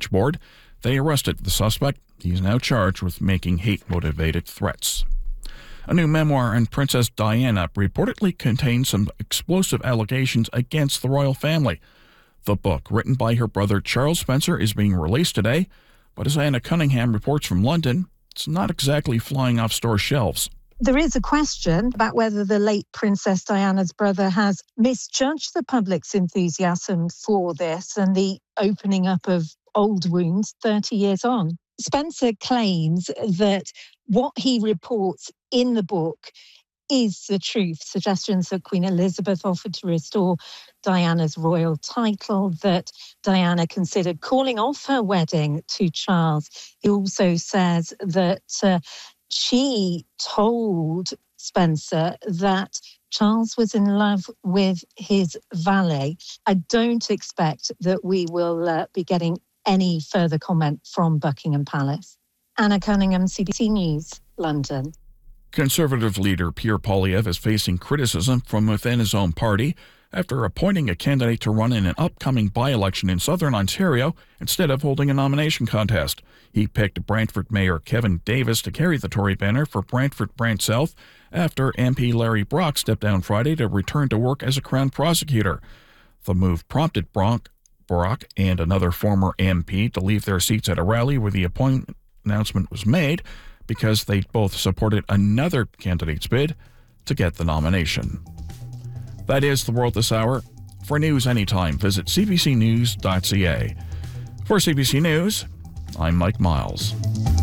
switchboard. They arrested the suspect. He's now charged with making hate-motivated threats. A new memoir on Princess Diana reportedly contains some explosive allegations against the royal family. The book, written by her brother Charles Spencer, is being released today, but as Anna Cunningham reports from London, it's not exactly flying off store shelves. There is a question about whether the late Princess Diana's brother has misjudged the public's enthusiasm for this and the opening up of old wounds 30 years on. Spencer claims that what he reports in the book is the truth. Suggestions that Queen Elizabeth offered to restore Diana's royal title, that Diana considered calling off her wedding to Charles. He also says that she told Spencer that Charles was in love with his valet. I don't expect that we will be getting any further comment from Buckingham Palace. Anna Cunningham, CBC News, London. Conservative leader Pierre Poilievre is facing criticism from within his own party after appointing a candidate to run in an upcoming by-election in southern Ontario instead of holding a nomination contest. He picked Brantford Mayor Kevin Davis to carry the Tory banner for Brantford Brant South after MP Larry Brock stepped down Friday to return to work as a Crown prosecutor. The move prompted Brock and another former MP to leave their seats at a rally where the appointment announcement was made because they both supported another candidate's bid to get the nomination. That is the world this hour. For news anytime, visit cbcnews.ca. For CBC News, I'm Mike Miles.